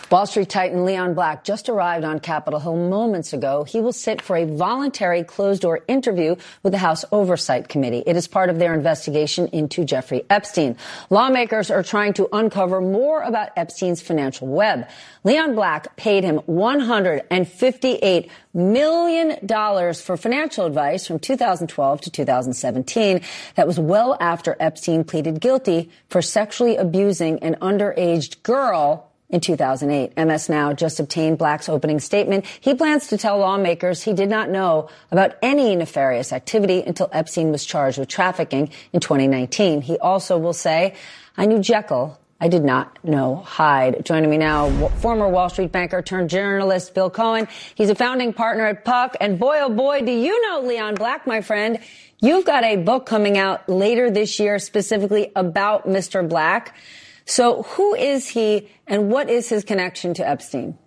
Wall Street titan Leon Black just arrived on Capitol Hill moments ago. He will sit for a voluntary closed-door interview with the House Oversight Committee. It is part of their investigation into Jeffrey Epstein. Lawmakers are trying to uncover more about Epstein's financial web. Leon Black paid him $158 million for financial advice from 2012 to 2017. That was well after Epstein pleaded guilty for sexually abusing an underage girl in 2008. MS Now just obtained Black's opening statement. He plans to tell lawmakers he did not know about any nefarious activity until Epstein was charged with trafficking in 2019. He also will say, I knew Jekyll. I did not know Hyde. Joining me now, former Wall Street banker turned journalist Bill Cohen. He's a founding partner at Puck. And boy, oh boy, do you know Leon Black, my friend. You've got a book coming out later this year specifically about Mr. Black. So who is he and what is his connection to Epstein?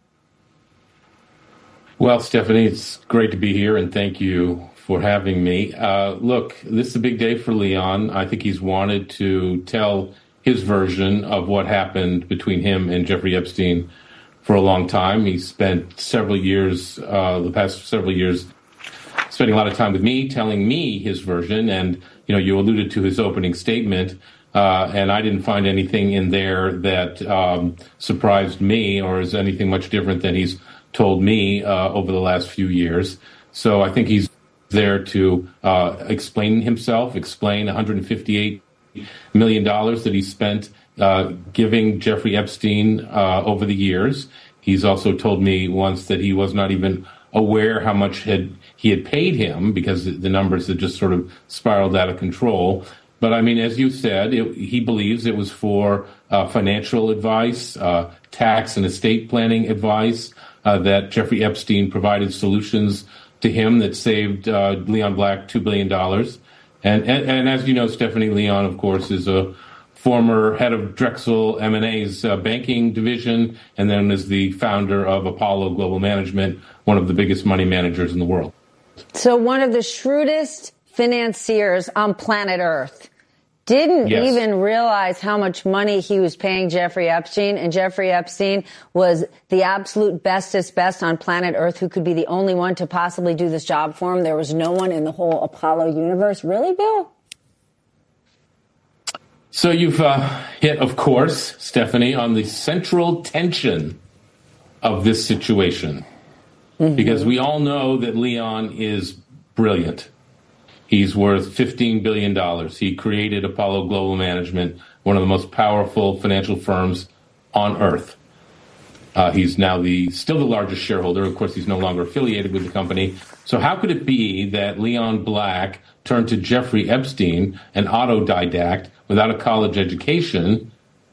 Well, Stephanie, it's great to be here, and thank you for having me. Look, this is a big day for Leon. I think he's wanted to tell his version of what happened between him and Jeffrey Epstein for a long time. He spent several years, the past several years, spending a lot of time with me, telling me his version. And, you alluded to his opening statement. And I didn't find anything in there that surprised me or is anything much different than he's told me over the last few years. So I think he's there to explain himself, explain $158 million that he spent giving Jeffrey Epstein over the years. He's also told me once that he was not even aware how much he had paid him because the numbers had just sort of spiraled out of control. But I mean, as you said, he believes it was for financial advice, tax and estate planning advice, that Jeffrey Epstein provided solutions to him that saved Leon Black $2 billion. And as you know, Stephanie, Leon, of course, is a former head of Drexel M&A's banking division, and then is the founder of Apollo Global Management, one of the biggest money managers in the world. So one of the shrewdest financiers on planet Earth. Didn't even realize how much money he was paying Jeffrey Epstein, and Jeffrey Epstein was the absolute bestest best on planet Earth who could be the only one to possibly do this job for him. There was no one in the whole Apollo universe. Really, Bill? So you've hit, of course, Stephanie, on the central tension of this situation. Mm-hmm. Because we all know that Leon is brilliant. He's worth $15 billion. He created Apollo Global Management, one of the most powerful financial firms on earth. He's now still the largest shareholder. Of course, he's no longer affiliated with the company. So how could it be that Leon Black turned to Jeffrey Epstein, an autodidact without a college education,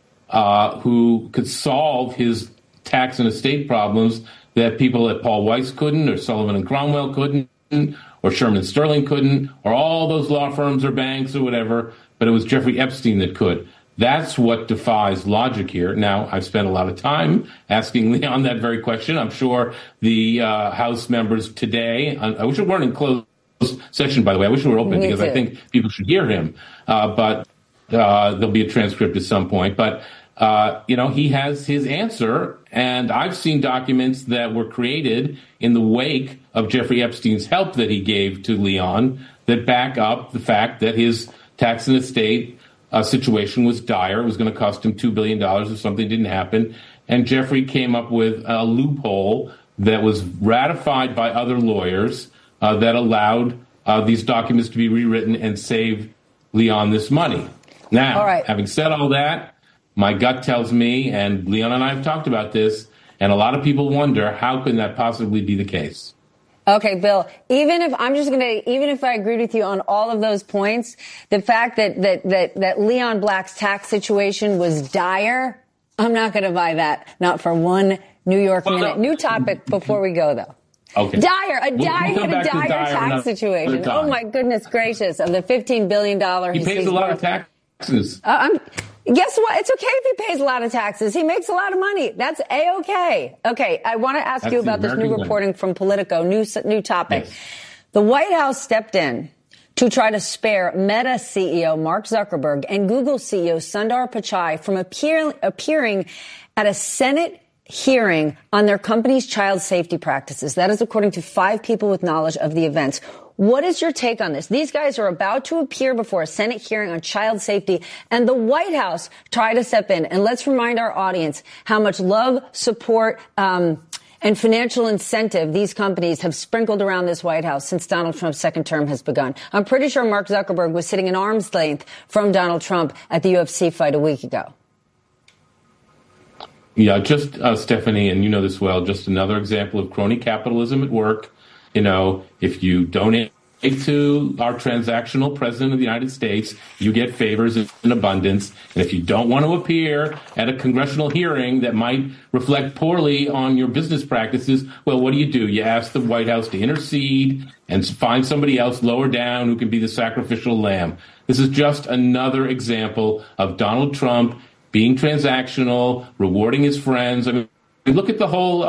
who could solve his tax and estate problems that people at Paul Weiss couldn't, or Sullivan and Cromwell couldn't, or Sherman Sterling couldn't, or all those law firms or banks or whatever, but it was Jeffrey Epstein that could. That's what defies logic here. Now, I've spent a lot of time asking Leon that very question. I'm sure the House members today, I wish it weren't in closed session, by the way. I wish it were open because I think people should hear him. But there'll be a transcript at some point. But, he has his answer. And I've seen documents that were created in the wake of Jeffrey Epstein's help that he gave to Leon that back up the fact that his tax and estate situation was dire. It was going to cost him $2 billion if something didn't happen. And Jeffrey came up with a loophole that was ratified by other lawyers that allowed these documents to be rewritten and save Leon this money. Now, having said all that, my gut tells me, and Leon and I have talked about this, and a lot of people wonder, how can that possibly be the case? Okay, Bill, even if I agreed with you on all of those points, the fact that Leon Black's tax situation was dire, I'm not going to buy that. Not for one New York minute. New topic before we go, though. Okay. A dire tax situation. Oh, my goodness gracious. Of the $15 billion. He pays a lot of taxes. Guess what? It's okay if he pays a lot of taxes. He makes a lot of money. That's A-okay. Okay, I want to ask you about this new reporting from Politico, new topic. Yes. The White House stepped in to try to spare Meta CEO Mark Zuckerberg and Google CEO Sundar Pichai from appearing at a Senate hearing on their company's child safety practices. That is according to 5 people with knowledge of the events. What is your take on this? These guys are about to appear before a Senate hearing on child safety, and the White House tried to step in. And let's remind our audience how much love, support, and financial incentive these companies have sprinkled around this White House since Donald Trump's second term has begun. I'm pretty sure Mark Zuckerberg was sitting an arm's length from Donald Trump at the UFC fight a week ago. Yeah, just Stephanie, and you know this well, just another example of crony capitalism at work. You know, if you donate to our transactional president of the United States, you get favors in abundance. And if you don't want to appear at a congressional hearing that might reflect poorly on your business practices, well, what do? You ask the White House to intercede and find somebody else lower down who can be the sacrificial lamb. This is just another example of Donald Trump being transactional, rewarding his friends. I mean, look at the whole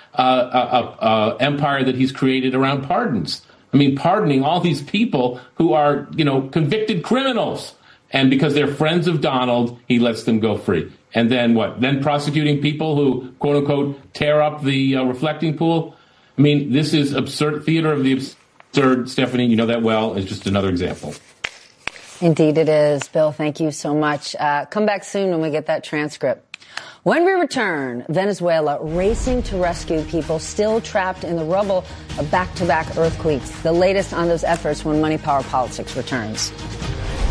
empire that he's created around pardons. I mean, pardoning all these people who are, convicted criminals. And because they're friends of Donald, he lets them go free. And then what? Then prosecuting people who, quote unquote, tear up the reflecting pool. I mean, this is absurd, theater of the absurd. Stephanie, you know that well. It's just another example. Indeed it is. Bill, thank you so much. Come back soon when we get that transcript. When we return, Venezuela racing to rescue people still trapped in the rubble of back-to-back earthquakes. The latest on those efforts when Money, Power, Politics returns.